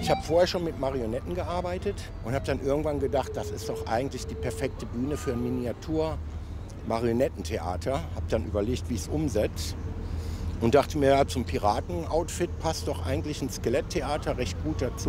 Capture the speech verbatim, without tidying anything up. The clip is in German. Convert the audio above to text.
Ich habe vorher schon mit Marionetten gearbeitet und habe dann irgendwann gedacht, das ist doch eigentlich die perfekte Bühne für ein Miniatur-Marionettentheater. Habe dann überlegt, wie ich es umsetze und dachte mir, ja, zum Piraten-Outfit passt doch eigentlich ein Skeletttheater recht gut dazu.